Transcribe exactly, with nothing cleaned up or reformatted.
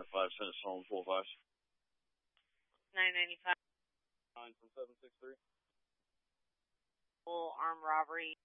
nine five, send us home, four five. nine ninety-five. Nine from seven six three. Full armed robbery.